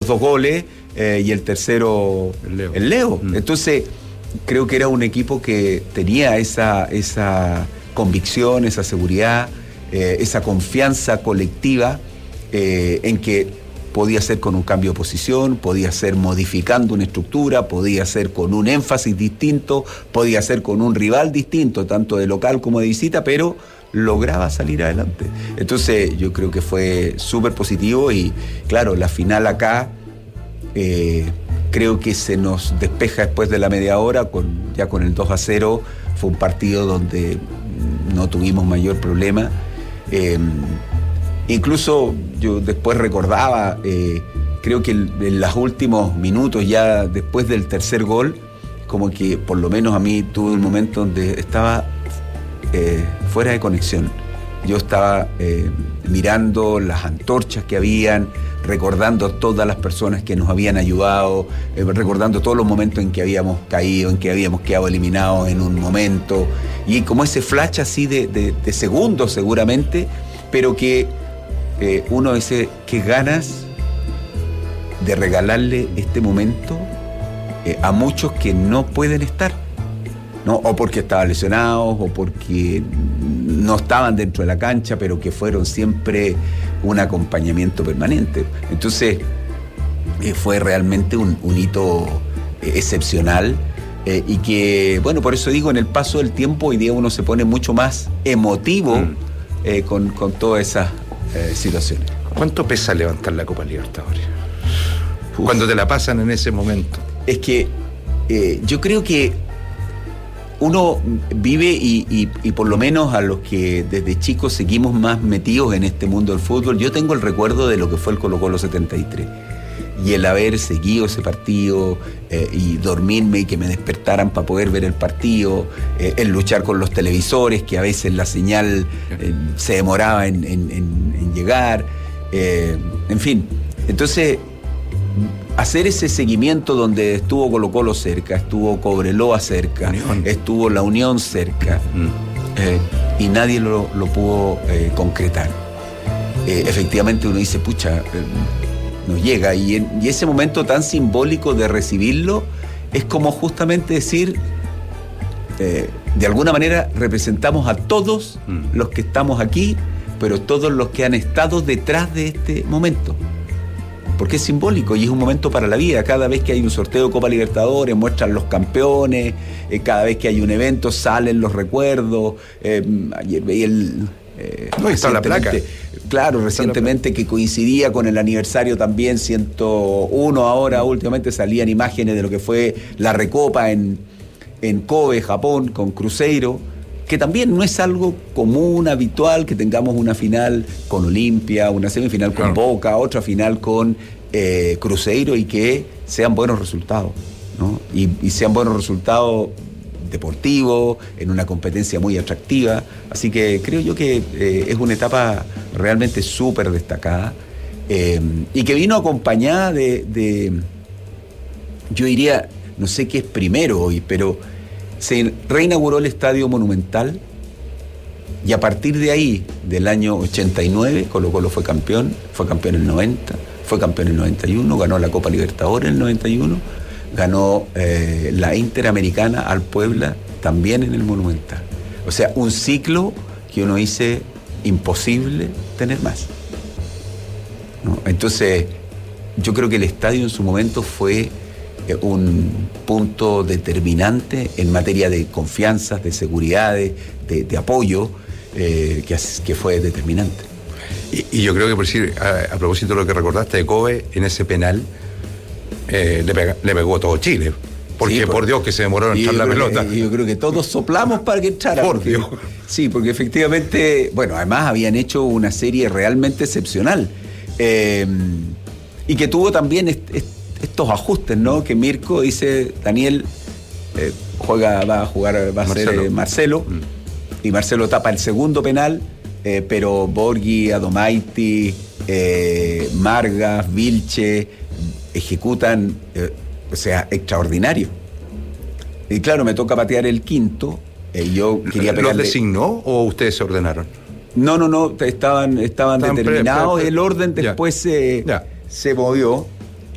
2 goles y el tercero el Leo. Entonces creo que era un equipo que tenía esa convicción, esa seguridad, esa confianza colectiva en que podía ser con un cambio de posición, podía ser modificando una estructura, podía ser con un énfasis distinto, podía ser con un rival distinto, tanto de local como de visita, pero lograba salir adelante. Entonces yo creo que fue súper positivo y claro, la final acá creo que se nos despeja después de la media hora, ya con el 2-0, fue un partido donde no tuvimos mayor problema. Incluso yo después recordaba, creo que en los últimos minutos, ya después del tercer gol, como que por lo menos a mí tuve un momento donde estaba fuera de conexión. Yo estaba mirando las antorchas que habían, recordando todas las personas que nos habían ayudado, recordando todos los momentos en que habíamos caído, en que habíamos quedado eliminados en un momento, y como ese flash así de segundos seguramente, pero que uno dice, qué ganas de regalarle este momento a muchos que no pueden estar, ¿no? O porque estaban lesionados, o porque no estaban dentro de la cancha, pero que fueron siempre un acompañamiento permanente. Entonces, fue realmente un hito excepcional, y que, bueno, por eso digo, en el paso del tiempo, hoy día uno se pone mucho más emotivo con todas esas situaciones. ¿Cuánto pesa levantar la Copa Libertadores? Cuando te la pasan en ese momento. Es que yo creo que uno vive y por lo menos a los que desde chicos seguimos más metidos en este mundo del fútbol, yo tengo el recuerdo de lo que fue el Colo-Colo 73 y el haber seguido ese partido y dormirme y que me despertaran para poder ver el partido, el luchar con los televisores, que a veces la señal se demoraba en llegar, en fin. Entonces, hacer ese seguimiento donde estuvo Colo-Colo cerca, estuvo Cobreloa cerca, estuvo La Unión cerca, y nadie lo pudo concretar. Efectivamente uno dice, pucha, nos llega, y ese momento tan simbólico de recibirlo es como justamente decir, de alguna manera representamos a todos los que estamos aquí, pero todos los que han estado detrás de este momento. Porque es simbólico y es un momento para la vida. Cada vez que hay un sorteo de Copa Libertadores, muestran los campeones, cada vez que hay un evento salen los recuerdos. Ayer veía no, está la placa. Claro, recientemente, que coincidía con el aniversario también, 101 ahora, últimamente salían imágenes de lo que fue la Recopa en Kobe, Japón, con Cruzeiro, que también no es algo común, habitual, que tengamos una final con Olimpia, una semifinal con Boca, otra final con Cruzeiro, y que sean buenos resultados, ¿no? Y sean buenos resultados deportivos, en una competencia muy atractiva. Así que creo yo que es una etapa realmente súper destacada, y que vino acompañada de, yo diría, no sé qué es primero hoy, pero se reinauguró el Estadio Monumental, y a partir de ahí, del año 89, Colo-Colo fue campeón en el 90, fue campeón en el 91, ganó la Copa Libertadores en el 91, ganó la Interamericana al Puebla también en el Monumental. O sea, un ciclo que uno dice imposible tener más, ¿no? Entonces, yo creo que el estadio en su momento fue un punto determinante en materia de confianza, de seguridad, de apoyo, que fue determinante. Y yo creo que, por decir, a propósito de lo que recordaste de Kobe, en ese penal le pegó todo Chile. Porque, sí, por Dios, que se demoró en echar la pelota. Yo creo que todos soplamos para que entrara. Por Dios. Sí, porque efectivamente, bueno, además habían hecho una serie realmente excepcional. Y que tuvo también estos ajustes, ¿no? Que Mirko dice, Daniel va a ser Marcelo, y Marcelo tapa el segundo penal, pero Borghi, Adomaiti, Margas, Vilche ejecutan, o sea, extraordinario. Y claro, me toca patear el quinto, yo quería pegarle. ¿Los designó o ustedes se ordenaron? No, estaban determinados, el orden después se movió.